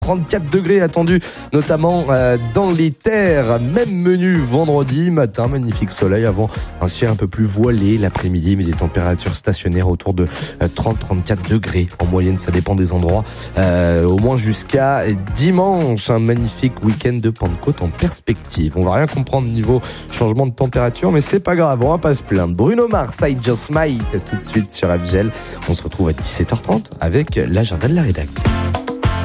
34 degrés attendus, notamment dans les terres. Même menu vendredi matin, magnifique soleil avant un ciel un peu plus voilé l'après-midi, mais des températures stationnaires autour de 30-34 degrés. En moyenne, ça dépend des endroits. Au moins jusqu'à dimanche, un magnifique week-end de Pentecôte en perspective. On va rien comprendre niveau changement de température, mais c'est pas grave, on va pas se plaindre. Bruno Mars, I Just Might, tout de suite sur FGL. On se retrouve à 17h30 avec l'agenda de la rédac.